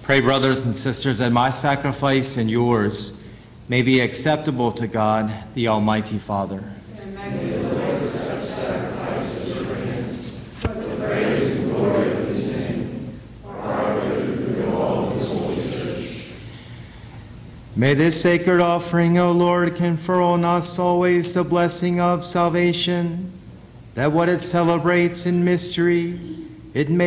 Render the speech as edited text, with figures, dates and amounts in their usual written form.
Pray, brothers and sisters, that my sacrifice and yours may be acceptable to God, the Almighty Father. May this sacred offering, O Lord, confer on us always the blessing of salvation, that what it celebrates in mystery, it may